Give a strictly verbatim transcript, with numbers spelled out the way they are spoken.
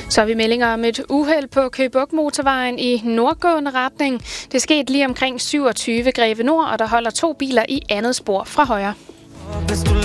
Så har vi meldinger om et uheld på Køge Bugt Motorvejen i nordgående retning. Det skete lige omkring syvogtyve Greve Nord, og der holder to biler i andet spor fra højre.